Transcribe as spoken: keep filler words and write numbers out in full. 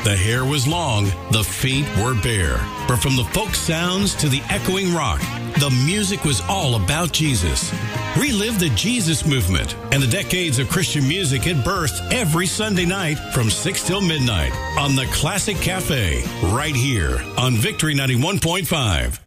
The hair was long, the feet were bare. But from the folk sounds to the echoing rock, the music was all about Jesus. Relive the Jesus movement and the decades of Christian music at birth every Sunday night from six till midnight on the Classic Cafe, right here on Victory ninety-one point five.